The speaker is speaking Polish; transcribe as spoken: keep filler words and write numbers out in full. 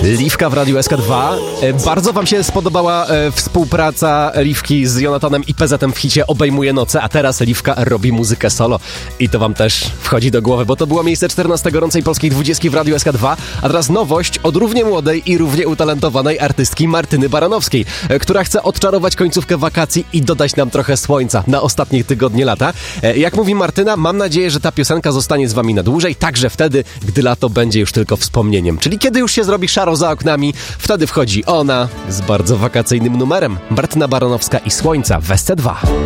Liwka w Radiu S K dwa. Bardzo wam się spodobała współpraca Liwki z Jonathanem i P Z-em w hicie Obejmuje noce, a teraz Liwka robi muzykę solo i to wam też wchodzi do głowy, bo to było miejsce czternaste gorącej polskiej dwudziestki w Radiu S K dwa, a teraz nowość od równie młodej i równie utalentowanej artystki Martyny Baranowskiej, która chce odczarować końcówkę wakacji i dodać nam trochę słońca na ostatnie tygodnie lata. Jak mówi Martyna, mam nadzieję, że ta piosenka zostanie z wami na dłużej, także wtedy, gdy lato będzie już tylko wspomnieniem. Czyli kiedy już się zrobi szaro za oknami, wtedy wchodzi ona z bardzo wakacyjnym numerem. Martyna Baranowska i Słońca w S C dwa.